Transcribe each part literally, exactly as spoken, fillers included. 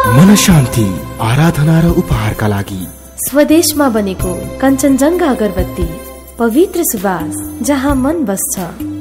मन शान्ति, आराधना र उपहारका लागि स्वदेशमा बनेको कञ्चनजङ्घा अगरबत्ती, पवित्र सुवास जहाँ मन बस्छ।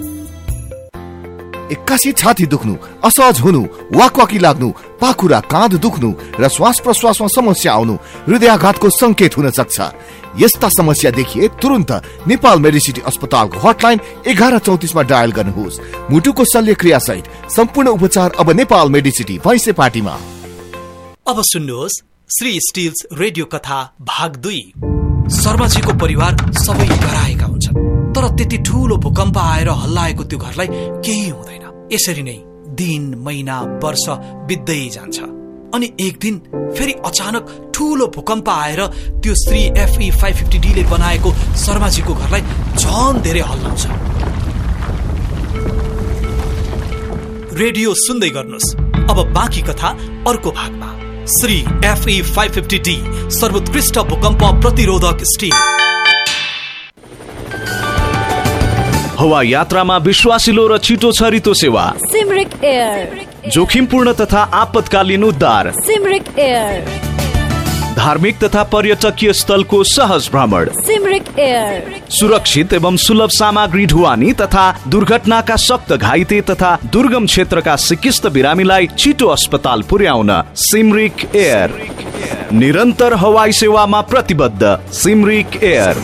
एक्कासी छाती दुख्नु, असहज हुनु, वाकवाकी लाग्नु, पाखुरा काँध दुख्नु र श्वास प्रश्वासमा समस्या आउनु हृदयाघातको संकेत हुन सक्छ। यस्ता समस्या देखिए तुरन्त नेपाल मेडिसिटी अस्पतालको हटलाइन एघार चौतिसमा डायल गर्नुहोस्। मुटुको शल्यक्रिया सहित सम्पूर्ण उपचार अब नेपाल मेडिसिटी भैँसेपाटीमा। अब सुन्नुहोस् श्री स्टिल्स रेडियो कथा भाग दुई। शर्माजीको परिवार सबै डराएका हुन्छन्, तर त्यति ठूलो भूकम्प आएर हल्लाएको त्यो घरलाई केही हुँदैन। यसरी नै दिन, महिना, वर्ष बित्दै जान्छ अनि एक दिन फेरि अचानक ठूलो भूकम्प आएर त्यो Shri FE five fifty D ले बनाएको शर्माजीको घरलाई झन धेरै हल्लाउँछ। रेडियो सुन्दै गर्नुहोस्। अब बाँकी कथा अर्को भागमा। Shri FE five fifty D सर्वोत्कृष्ट भूकम्प प्रतिरोधक स्टिल। हवा यात्रामा विश्वासिलो र छिटो छरितो सेवा सिमरिक एयर। जोखिमपूर्ण तथा आपतकालीन उद्धार सिमरिक एयर। धार्मिक तथा पर्यटकीय स्थलको सहज भ्रमण सिमरिक एयर। सुरक्षित एवं सुलभ सामग्री ढुवानी तथा दुर्घटनाका सक्त घाइते तथा दुर्गम क्षेत्रका सिकिस्त बिरामीलाई छिटो अस्पताल पुर्याउन सिमरिक एयर। निरन्तर हवाई सेवामा प्रतिबद्ध सिमरिक एयर।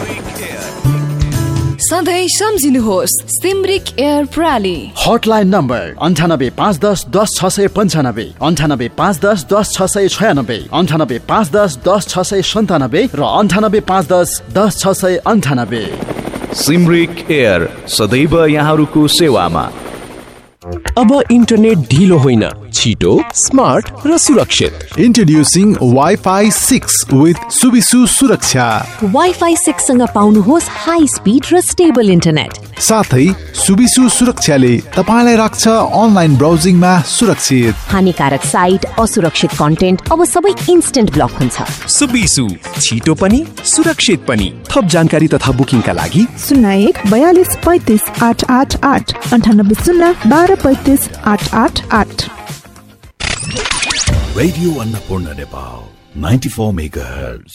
सधैँ सम्झिनुहोस् सिमरिक एयर प्रणाली। हटलाइन नम्बर अन्ठानब्बे पाँच दस दस छ सय पन्चानब्बे, अन्ठानब्बे पाँच दस दस छ सय छयानब्बे, अन्ठानब्बे पाँच दस दस छ सय सन्तानब्बे र अन्ठानब्बे पाँच दस दस छ सय अन्ठानब्बे। सिमरिक एयर सदैव यहाँहरूको सेवामा। अब इन्टरनेट ढिलो होइन, छिटो, स्मार्ट र सुरक्षित। Introducing wifi six with Subisu सुरक्षा। वाइफाई सिक्स सँग पाउनुहोस् हाई स्पिड र स्टेबल इन्टरनेट। साथै सुबिसु सुरक्षाले तपाईलाई राख्छ अनलाइन ब्राउजिङमा सुरक्षित। हानिकारक साइट, असुरक्षित कन्टेन्ट अब सबै इन्स्टेन्ट ब्लक हुन्छ। सुबिसु छिटो पनि सुरक्षित पनि। थप जानकारी तथा बुकिङका लागि शून्य एक बयालिस पैँतिस आठ आठ आठ, अन्ठानब्बे शून्य बाह्र पैँतिस आठ आठ आठ। Radio Annapurna Nepal ninety four megahertz.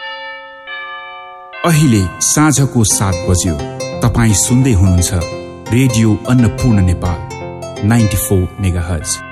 अहिले साँझको सात बज्यो। तपाईँ सुन्दै हुनुहुन्छ radio Annapurna Nepal ninety four megahertz.